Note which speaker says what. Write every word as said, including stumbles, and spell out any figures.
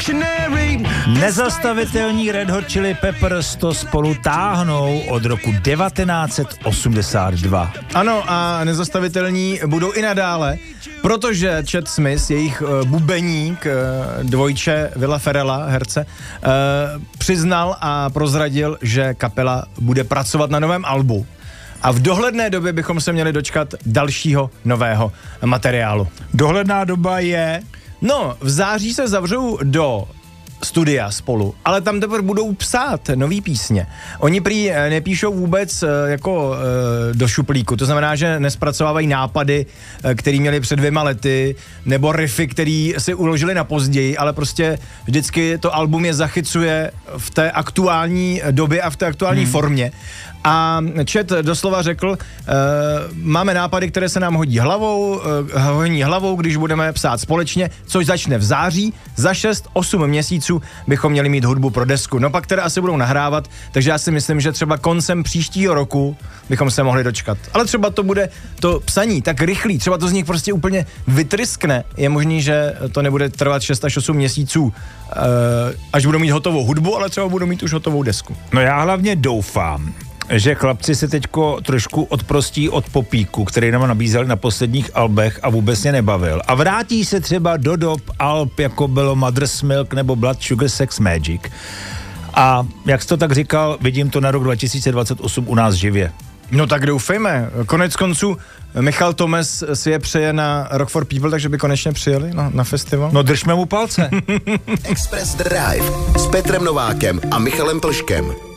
Speaker 1: Nezastavitelní Red Hot Chili Peppers to spolu táhnou od roku devatenáct set osmdesát dva.
Speaker 2: Ano, a nezastavitelní budou i nadále, protože Chad Smith, jejich uh, bubeník, uh, dvojče Willa Ferrella, herce, uh, přiznal a prozradil, že kapela bude pracovat na novém albu. A v dohledné době bychom se měli dočkat dalšího nového materiálu.
Speaker 1: Dohledná doba je...
Speaker 2: No, v září se zavřou do studia spolu, ale tam teprve budou psát nový písně. Oni prý nepíšou vůbec jako do šuplíku, to znamená, že nespracovávají nápady, který měli před dvěma lety, nebo riffy, který si uložili na později, ale prostě vždycky to album je zachycuje v té aktuální době a v té aktuální hmm. formě. A Chad doslova řekl, uh, máme nápady, které se nám hodí hlavou, uh, hodí hlavou, když budeme psát společně, což začne v září, za šest osm měsíců bychom měli mít hudbu pro desku. No pak teda asi budou nahrávat, takže já si myslím, že třeba koncem příštího roku bychom se mohli dočkat. Ale třeba to bude to psaní tak rychlý, třeba to z nich prostě úplně vytryskne. Je možný, že to nebude trvat šest až osm měsíců, uh, až budou mít hotovou hudbu, ale třeba budou mít už hotovou desku.
Speaker 1: No já hlavně doufám, že chlapci se teďko trošku odprostí od popíku, který nám nabízeli na posledních albech a vůbec mě nebavil. A vrátí se třeba do dob alb, jako bylo Mother's Milk nebo Blood Sugar Sex Magic. A jak jsi to tak říkal, vidím to na rok dva tisíce dvacet osm u nás živě.
Speaker 2: No tak doufejme. Konec konců Michal Tomes si je přeje na Rock for People, takže by konečně přijeli na, na festival.
Speaker 1: No držme mu palce.
Speaker 3: Express Drive s Petrem Novákem a Michalem Plškem.